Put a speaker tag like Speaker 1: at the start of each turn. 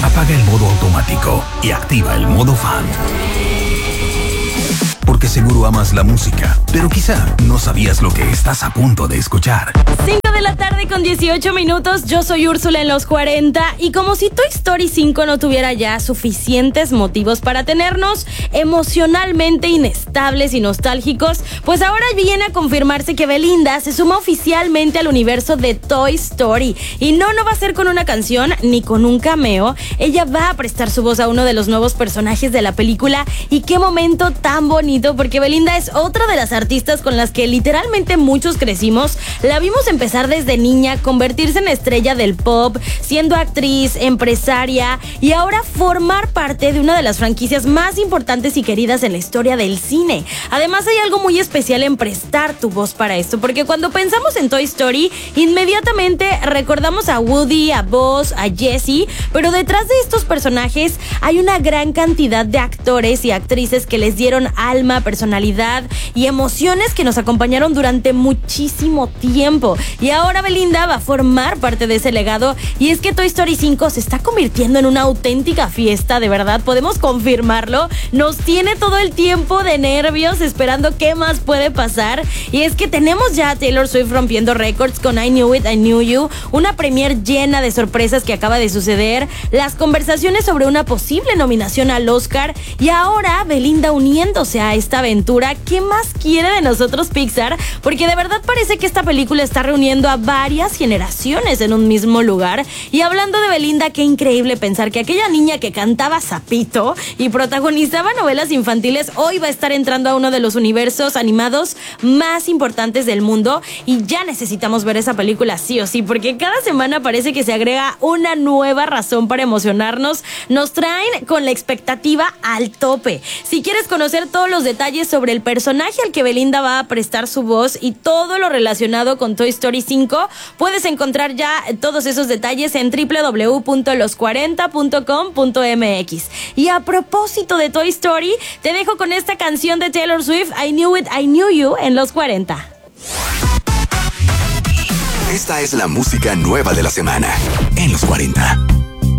Speaker 1: Apaga el modo automático y activa el modo fan. Porque seguro amas la música, pero quizá no sabías lo que estás a punto de escuchar.
Speaker 2: 5 de la tarde con 18 minutos, yo soy Úrsula en los 40 y como si Toy Story 5 no tuviera ya suficientes motivos para tenernos emocionalmente inestables y nostálgicos, pues ahora viene a confirmarse que Belinda se suma oficialmente al universo de Toy Story. Y no va a ser con una canción ni con un cameo, ella va a prestar su voz a uno de los nuevos personajes de la película y qué momento tan bonito, porque Belinda es otra de las artistas con las que literalmente muchos crecimos. La vimos empezar desde niña, convertirse en estrella del pop, siendo actriz, empresaria y ahora formar parte de una de las franquicias más importantes y queridas en la historia del cine. Además hay algo muy especial en prestar tu voz para esto, porque cuando pensamos en Toy Story, inmediatamente recordamos a Woody, a Buzz, a Jessie, pero detrás de estos personajes hay una gran cantidad de actores y actrices que les dieron alma, personalidad y emociones que nos acompañaron durante muchísimo tiempo. Y ahora Belinda va a formar parte de ese legado, y es que Toy Story 5 se está convirtiendo en una auténtica fiesta, de verdad, podemos confirmarlo. Nos tiene todo el tiempo de nervios esperando qué más puede pasar, y es que tenemos ya a Taylor Swift rompiendo récords con I Knew It, I Knew You, una premier llena de sorpresas que acaba de suceder, las conversaciones sobre una posible nominación al Oscar y ahora Belinda uniéndose a esta aventura. ¿Qué más quiere de nosotros Pixar? Porque de verdad parece que esta película está reuniendo a varias generaciones en un mismo lugar. Y hablando de Belinda, qué increíble pensar que aquella niña que cantaba Zapito y protagonizaba novelas infantiles hoy va a estar entrando a uno de los universos animados más importantes del mundo, y ya necesitamos ver esa película sí o sí, porque cada semana parece que se agrega una nueva razón para emocionarnos. Nos traen con la expectativa al tope. Si quieres conocer todos los detalles sobre el personaje al que Belinda va a prestar su voz y todo lo relacionado con Toy Story 5, puedes encontrar ya todos esos detalles en www.los40.com.mx. Y a propósito de Toy Story, te dejo con esta canción de Taylor Swift, I Knew It, I Knew You, en Los 40.
Speaker 1: Esta es la música nueva de la semana en Los 40.